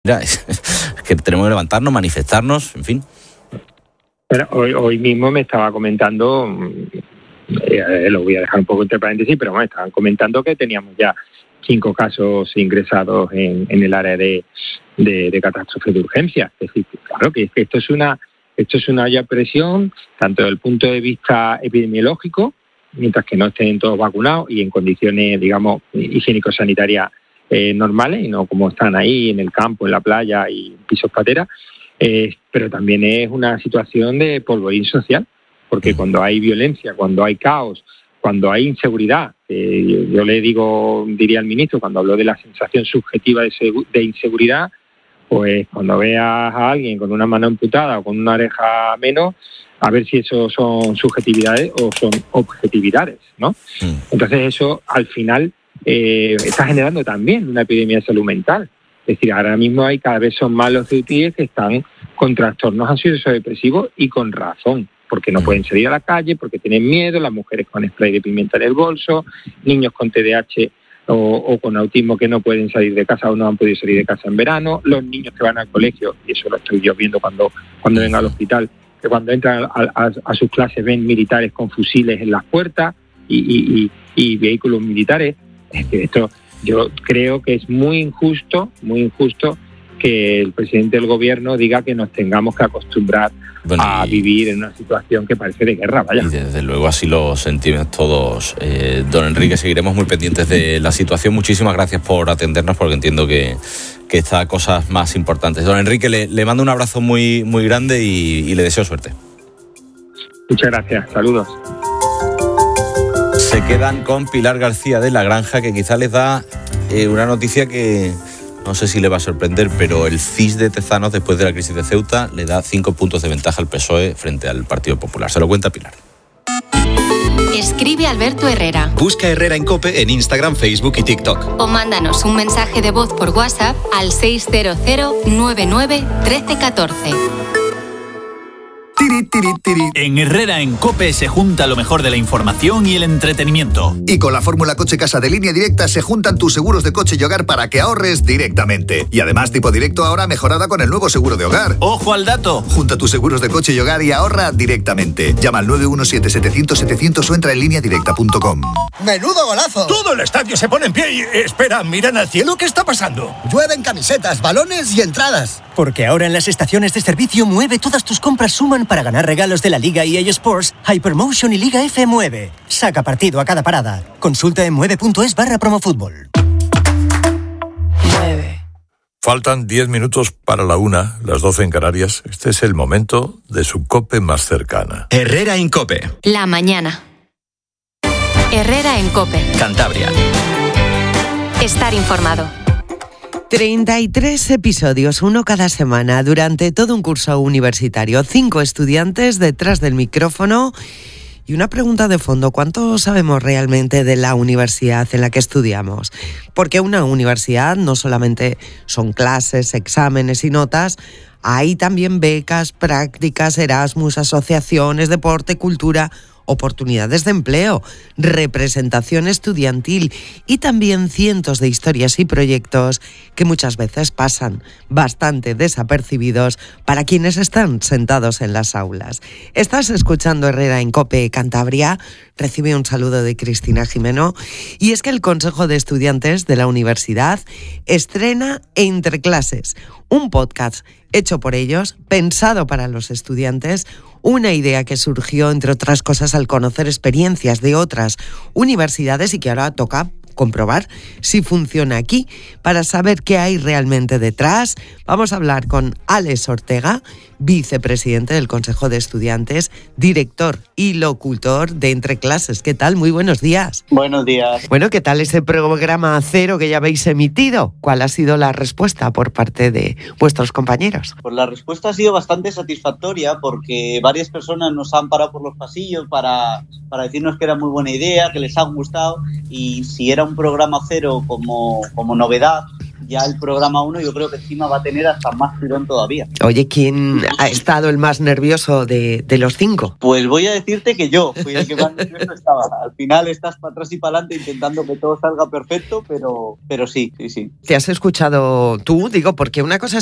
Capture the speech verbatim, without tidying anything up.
Mira, es que tenemos que levantarnos, manifestarnos, en fin. Bueno, hoy, hoy mismo me estaba comentando, eh, lo voy a dejar un poco entre paréntesis, pero bueno, estaban comentando que teníamos ya cinco casos ingresados en, en el área de, de, de catástrofe de urgencia. Es decir, claro que esto es una esto es una ya presión, tanto desde el punto de vista epidemiológico, mientras que no estén todos vacunados y en condiciones, digamos, higiénico-sanitarias eh, normales, y no como están ahí en el campo, en la playa y en pisos pateras, eh, pero también es una situación de polvorín social, porque cuando hay violencia, cuando hay caos, cuando hay inseguridad, eh, yo le digo, diría al ministro, cuando habló de la sensación subjetiva de, segu- de inseguridad, pues cuando veas a alguien con una mano amputada o con una oreja menos, a ver si eso son subjetividades o son objetividades, ¿no? Mm. Entonces eso, al final, eh, está generando también una epidemia de salud mental. Es decir, ahora mismo hay cada vez son más los C U T I que están con trastornos ansiosos depresivos y con razón, porque no pueden salir a la calle, porque tienen miedo, las mujeres con spray de pimienta en el bolso, niños con T D A H o, o con autismo que no pueden salir de casa o no han podido salir de casa en verano, los niños que van al colegio, y eso lo estoy yo viendo cuando, cuando vengo al hospital, que cuando entran a, a, a sus clases ven militares con fusiles en las puertas y, y, y, y vehículos militares. Es que esto, yo creo que es muy injusto, muy injusto que el presidente del gobierno diga que nos tengamos que acostumbrar bueno, a vivir en una situación que parece de guerra, vaya. Y desde luego así lo sentimos todos. Eh, don Enrique, seguiremos muy pendientes de la situación. Muchísimas gracias por atendernos, porque entiendo que, que está cosas más importantes. Don Enrique, le, le mando un abrazo muy, muy grande y, y le deseo suerte. Muchas gracias, saludos. Se quedan con Pilar García de La Granja, que quizá les da eh, una noticia que no sé si le va a sorprender, pero el C I S de Tezanos, después de la crisis de Ceuta, le da cinco puntos de ventaja al P S O E frente al Partido Popular. Se lo cuenta Pilar. Escribe Alberto Herrera. Busca Herrera en COPE en Instagram, Facebook y TikTok. O mándanos un mensaje de voz por WhatsApp al seis cero cero nueve nueve uno tres uno cuatro. Tiri, tiri, tiri. En Herrera en COPE se junta lo mejor de la información y el entretenimiento. Y con la fórmula Coche Casa de Línea Directa se juntan tus seguros de coche y hogar para que ahorres directamente. Y además tipo directo ahora mejorada con el nuevo seguro de hogar. ¡Ojo al dato! Junta tus seguros de coche y hogar y ahorra directamente. Llama al nueve uno siete, setecientos, setecientos o entra en línea directa punto com. ¡Menudo golazo! Todo el estadio se pone en pie y... Espera, miran al cielo, ¿qué está pasando? Llueven camisetas, balones y entradas. Porque ahora en las estaciones de servicio Mueve todas tus compras suman para ganar regalos de la Liga E A Sports, Hypermotion y Liga F Mueve. Saca partido a cada parada. Consulta en mueve.es barra promofútbol. Mueve. Faltan diez minutos para la una, las doce en Canarias. Este es el momento de su COPE más cercana. Herrera en COPE. La mañana. Herrera en COPE. Cantabria. Estar informado. treinta y tres episodios, uno cada semana, durante todo un curso universitario. Cinco estudiantes detrás del micrófono. Y una pregunta de fondo, ¿cuánto sabemos realmente de la universidad en la que estudiamos? Porque una universidad no solamente son clases, exámenes y notas, hay también becas, prácticas, Erasmus, asociaciones, deporte, cultura, oportunidades de empleo, representación estudiantil y también cientos de historias y proyectos que muchas veces pasan bastante desapercibidos para quienes están sentados en las aulas. Estás escuchando Herrera en COPE Cantabria. Recibe un saludo de Cristina Jimeno. Y es que el Consejo de Estudiantes de la Universidad estrena Entre Clases, un podcast hecho por ellos, pensado para los estudiantes, una idea que surgió, entre otras cosas, al conocer experiencias de otras universidades y que ahora toca comprobar si funciona aquí. Para saber qué hay realmente detrás, vamos a hablar con Alex Ortega, vicepresidente del Consejo de Estudiantes, director y locutor de Entre Clases. ¿Qué tal? Muy buenos días. Buenos días. Bueno, ¿qué tal ese programa cero que ya habéis emitido? ¿Cuál ha sido la respuesta por parte de vuestros compañeros? Pues la respuesta ha sido bastante satisfactoria porque varias personas nos han parado por los pasillos para, para decirnos que era muy buena idea, que les ha gustado, y si era un programa cero como, como novedad, ya el programa uno yo creo que encima va a tener hasta más tirón todavía. Oye, ¿quién ha estado el más nervioso de, de los cinco? Pues voy a decirte que yo fui el que más nervioso estaba. Al final estás para atrás y para adelante intentando que todo salga perfecto, pero, pero sí, sí, sí. ¿Te has escuchado tú? Digo, porque una cosa